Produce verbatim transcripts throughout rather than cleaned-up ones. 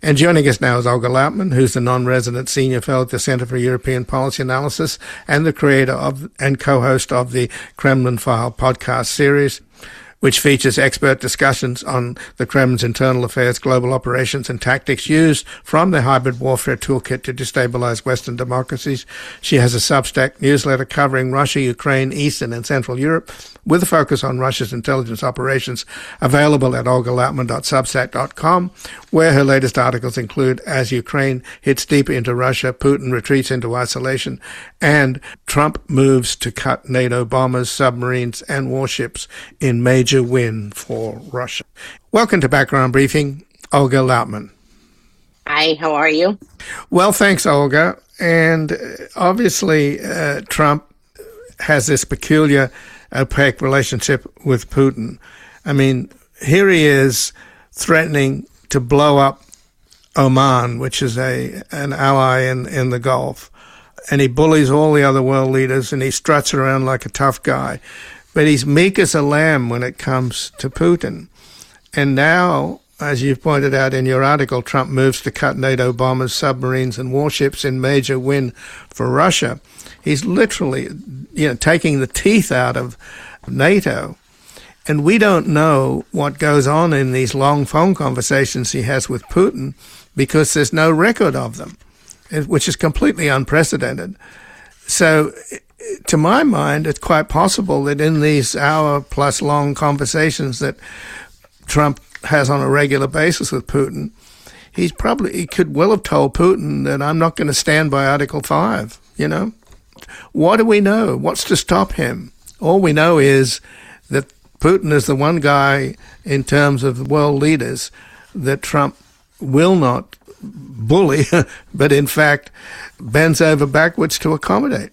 And joining us now is Olga Lautman, who's the non-resident senior fellow at the Center for European Policy Analysis and the creator of and co-host of the Kremlin File podcast series, which features expert discussions on the Kremlin's internal affairs, global operations, and tactics used from the hybrid warfare toolkit to destabilize Western democracies. She has a Substack newsletter covering Russia, Ukraine, Eastern and Central Europe, with a focus on Russia's intelligence operations, available at olga lautman dot substack dot com, where her latest articles include As Ukraine Hits Deeper into Russia, Putin Retreats into Isolation, and Trump Moves to Cut NATO Bombers, Submarines and Warships in Major Win for Russia. Welcome to Background Briefing, Olga Lautman. Hi, how are you? Well, thanks, Olga. And obviously, uh, Trump has this peculiar opaque relationship with Putin. I mean, here he is threatening to blow up Oman, which is a an ally in, in the Gulf. And he bullies all the other world leaders, and he struts around like a tough guy. But he's meek as a lamb when it comes to Putin. And now, as you've pointed out in your article, Trump moves to cut NATO bombers, submarines, and warships in major win for Russia. He's literally, you know, taking the teeth out of NATO. And we don't know what goes on in these long phone conversations he has with Putin because there's no record of them, which is completely unprecedented. So, to my mind, it's quite possible that in these hour-plus long conversations that Trump has on a regular basis with Putin, he's probably he could well have told Putin that I'm not going to stand by Article five, you know? What do we know? What's to stop him? All we know is that Putin is the one guy in terms of world leaders that Trump will not bully, but in fact bends over backwards to accommodate.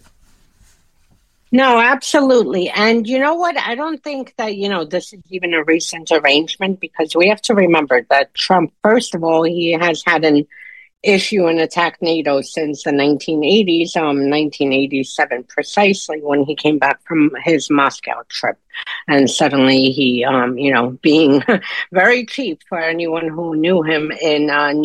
No, absolutely. And you know what? I don't think that, you know, this is even a recent arrangement, because we have to remember that Trump, first of all, he has had an issue and attack NATO since the nineteen eighties, um, nineteen eighty-seven precisely, when he came back from his Moscow trip. And suddenly he, um, you know, being very cheap for anyone who knew him in uh,